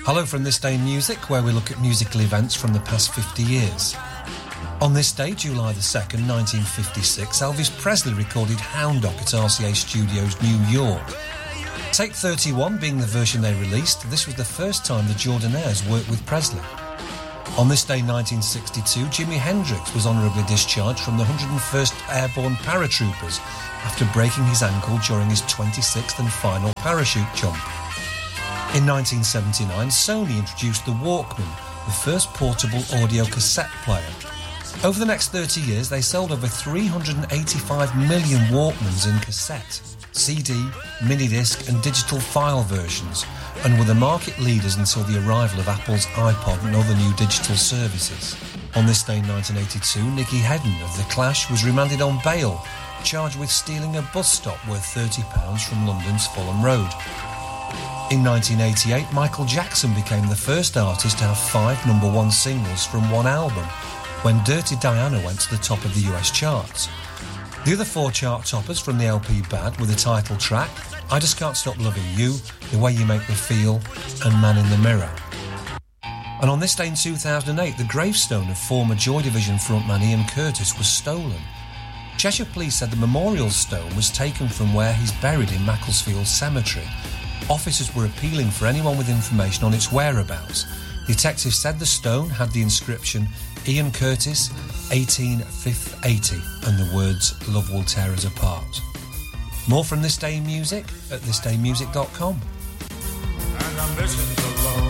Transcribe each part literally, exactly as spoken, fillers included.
Hello from This Day in Music, where we look at musical events from the past fifty years. On this day, July the second, nineteen fifty-six, Elvis Presley recorded Hound Dog at R C A Studios, New York. Take thirty-one being the version they released, this was the first time the Jordanaires worked with Presley. On this day, nineteen sixty-two, Jimi Hendrix was honourably discharged from the one hundred first Airborne Paratroopers after breaking his ankle during his twenty-sixth and final parachute jump. In nineteen seventy-nine, Sony introduced the Walkman, the first portable audio cassette player. Over the next thirty years, they sold over three hundred eighty-five million Walkmans in cassette, C D, minidisc and digital file versions, and were the market leaders until the arrival of Apple's iPod and other new digital services. On this day in nineteen eighty-two, Nicky Hedden of The Clash was remanded on bail, charged with stealing a bus stop worth thirty pounds from London's Fulham Road. In nineteen eighty-eight, Michael Jackson became the first artist to have five number one singles from one album, when Dirty Diana went to the top of the U S charts. The other four chart toppers from the L P Bad were the title track, I Just Can't Stop Loving You, The Way You Make Me Feel, and Man in the Mirror. And on this day in two thousand eight, the gravestone of former Joy Division frontman Ian Curtis was stolen. Cheshire Police said the memorial stone was taken from where he's buried in Macclesfield Cemetery. Officers were appealing for anyone with information on its whereabouts. Detectives said the stone had the inscription Ian Curtis, eighteen fifth eighty, and the words Love Will Tear Us Apart. More from This Day in Music at this day music dot com. And ambitions are low,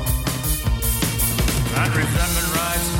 and resentment rise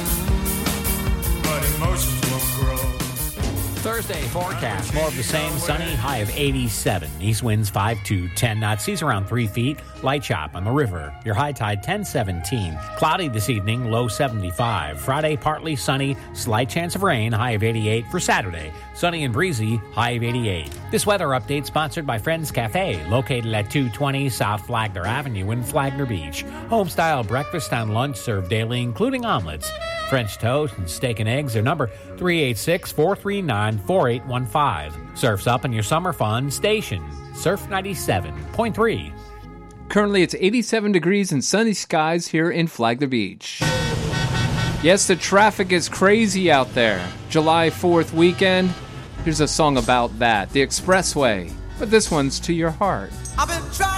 high, but emotions will grow. Thursday forecast, more of the same, sunny, high of eighty-seven. East winds five to ten knots, seas around three feet, light chop on the river. Your high tide ten seventeen. Cloudy this evening, low seventy-five. Friday, partly sunny, slight chance of rain, high of eighty-eight. For Saturday, sunny and breezy, high of eighty-eight. This weather update sponsored by Friends Cafe, located at two twenty South Flagler Avenue in Flagler Beach. Home-style breakfast and lunch served daily, including omelets, French toast, and steak and eggs. Their number, three eight six, four three nine, four eight one five. Surf's up in your summer fun station. Surf ninety-seven point three. Currently, it's eighty-seven degrees and sunny skies here in Flagler Beach. Yes, the traffic is crazy out there. July fourth weekend. Here's a song about that, the Expressway. But this one's To Your Heart. I've been trying